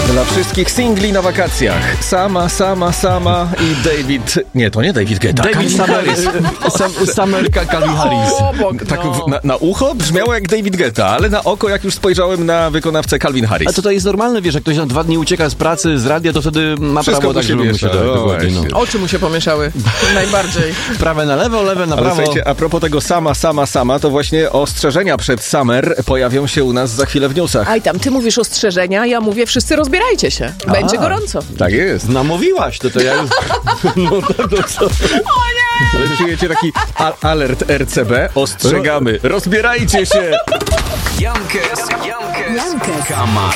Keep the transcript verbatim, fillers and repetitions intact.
Dla wszystkich singli na wakacjach. Sama, sama, sama i David... Nie, to nie David Guetta. David Summer, Summer Calvin Harris. Tak w, na, na ucho brzmiało jak David Guetta, ale na oko, jak już spojrzałem na wykonawcę Calvin Harris. A to to jest normalne, wiesz, jak ktoś na dwa dni ucieka z pracy, z radia, to wtedy ma Wszystko prawo tak, się żeby mu się miesza, tak, no dokładnie, no. właśnie. Oczy mu się pomieszały. Najbardziej. Prawe na lewo, lewe na Ale prawo. słuchajcie, a propos tego sama, sama, sama, to właśnie ostrzeżenia przed Summer pojawią się u nas za chwilę w newsach. Aj tam, ty mówisz ostrzeżenia, ja mówię wszyscy rozbierajcie się. Będzie A. gorąco. Tak jest. Namówiłaś, to to ja już... No to, to co? Ale czujecie taki a- alert R C B? Ostrzegamy. Rozbierajcie się! Jankes, Jankes, Jankes. Kamarek.